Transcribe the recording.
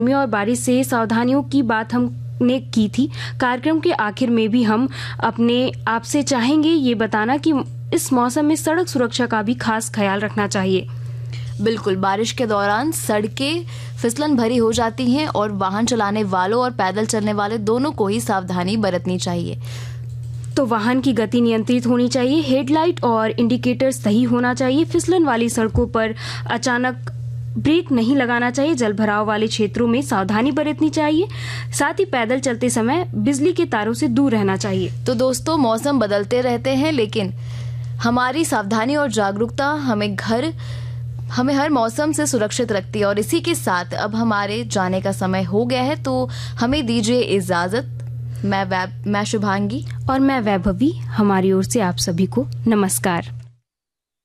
और बारिश से सावधानियों की बात हमने की थी। कार्यक्रम के आखिर में भी हम अपने आपसे चाहेंगे ये बताना कि इस मौसम में सड़क सुरक्षा का भी खास ख्याल रखना चाहिए। बिल्कुल, बारिश के दौरान सड़कें फिसलन भरी हो जाती हैं और वाहन चलाने वालों और पैदल चलने वाले दोनों को ही सावधानी बरतनी चाहिए। तो वाहन की गति नियंत्रित होनी चाहिए, हेडलाइट और इंडिकेटर सही होना चाहिए, फिसलन वाली सड़कों पर अचानक ब्रेक नहीं लगाना चाहिए, जल भराव वाले क्षेत्रों में सावधानी बरतनी चाहिए, साथ ही पैदल चलते समय बिजली के तारों से दूर रहना चाहिए। तो दोस्तों, मौसम बदलते रहते हैं, लेकिन हमारी सावधानी और जागरूकता हमें हर मौसम से सुरक्षित रखती है। और इसी के साथ अब हमारे जाने का समय हो गया है, तो हमें दीजिए इजाजत। मैं शुभांगी और मैं वैभवी, हमारी ओर से आप सभी को नमस्कार।